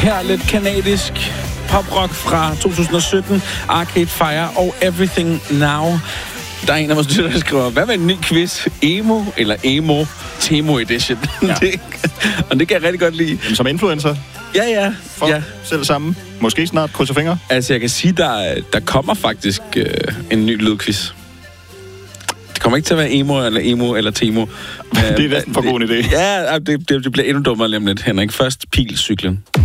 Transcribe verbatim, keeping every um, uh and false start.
Her lidt kanadisk poprock fra to tusind og sytten. Arcade Fire og Everything Now. Der er en af vores lyttere, der skriver, hvad med en ny quiz? Emo eller emo? Temo edition. Ja. det, og det kan jeg rigtig godt lide. Jamen, som influencer? Ja, ja. For ja. Selv sammen? Måske snart? Krydser fingre? Altså, jeg kan sige, der, der kommer faktisk øh, en ny lydquiz. Det kommer ikke til at være emo eller emo eller temo. Det er næsten for god en idé. Ja, det, det, det bliver endnu dummere lige om lidt, Henrik. Først pilcyklen.